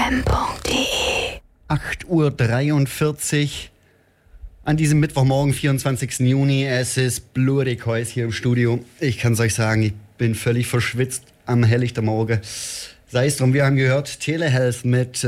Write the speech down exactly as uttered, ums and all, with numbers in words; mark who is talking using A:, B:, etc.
A: m punkt d e.
B: acht Uhr dreiundvierzig an diesem Mittwochmorgen, vierundzwanzigsten Juni. Es ist blutig heiß hier im Studio. Ich kann es euch sagen, ich bin völlig verschwitzt am helllichten Morgen. Sei es drum, wir haben gehört, Telehealth mit